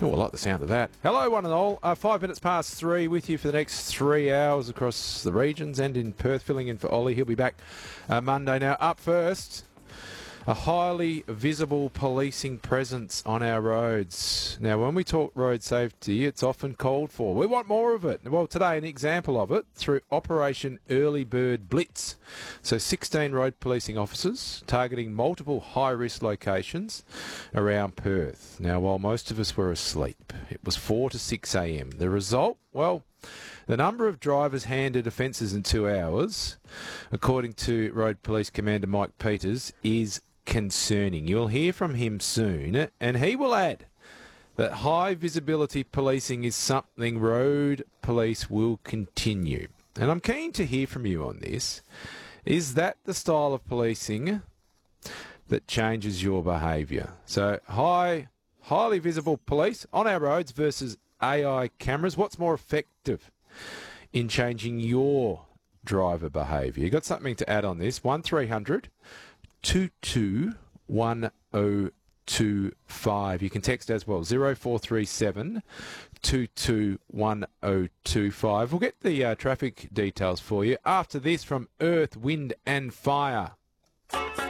Oh, I like the sound of that. Hello, one and all. 5 minutes past 3 with you for the next 3 hours across the regions and in Perth, filling in for Ollie. He'll be back Monday. Now, up first, a highly visible policing presence on our roads. Now, when we talk road safety, it's often called for. We want more of it. Well, today, an example of it through Operation Early Bird Blitz. So 16 road policing officers targeting multiple high-risk locations around Perth. Now, while most of us were asleep, it was 4 to 6 a.m. The result? Well, the number of drivers handed offences in 2 hours, according to Road Police Commander Mike Peters, is concerning. You'll hear from him soon, and he will add that high visibility policing is something road police will continue. And I'm keen to hear from you on this. Is that the style of policing that changes your behaviour? So highly visible police on our roads versus AI cameras. What's more effective in changing your driver behaviour? You got something to add on this? 1300 221025. You can text as well, 0437 221025. We'll get the traffic details for you after this from Earth, Wind and Fire.